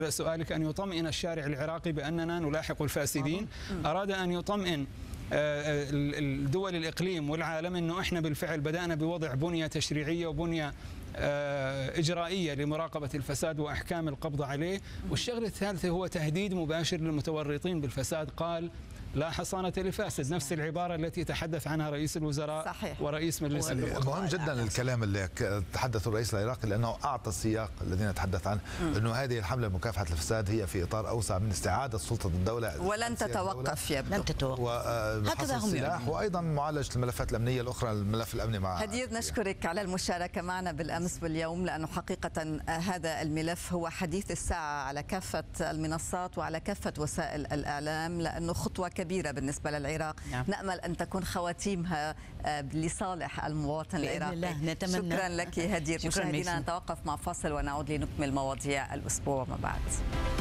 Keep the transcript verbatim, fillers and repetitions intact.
سؤالك أن يطمئن الشارع العراقي بأننا نلاحق الفاسدين. أراد أن يطمئن الدول الإقليم والعالم أنه إحنا بالفعل بدأنا بوضع بنية تشريعية وبنية إجرائية لمراقبة الفساد وأحكام القبض عليه. والشغلة الثالثة هو تهديد مباشر للمتورطين بالفساد، قال لا حصانة لفاسد، نفس العبارة التي تحدث عنها رئيس الوزراء صحيح. ورئيس مجلس الوزراء. مهم جدا الكلام اللي تحدث الرئيس العراقي، لأنه أعطى السياق الذي نتحدث عنه، أنه هذه الحملة لمكافحة الفساد هي في إطار أوسع من استعادة سلطة الدولة ولن تتوقف يبدو. لن تتوقف. وحصر السلاح وأيضا معالجة الملفات الأمنية الأخرى، الملف الأمني مع هدير. نشكرك على المشاركة معنا بالأمس واليوم، لأنه حقيقة هذا الملف هو حديث الساعة على كافة المنصات وعلى كافة وسائل الإعلام، لأنه خطوة كبيرة بالنسبة للعراق. نعم. نأمل أن تكون خواتيمها لصالح المواطن العراقي. نتمنى. شكرا لك هدير. مشاهدينا نتوقف مع فاصل ونعود لنكمل مواضيع الأسبوع ما بعد.